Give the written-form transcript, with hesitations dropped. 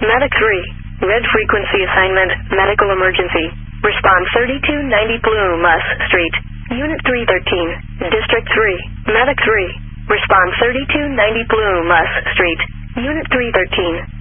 Medic 3. Red frequency assignment, medical emergency. Response 3290 Blue Mus Street. Unit 313. District 3. Medic 3. Response 3290 Blue Mus Street. Unit 313.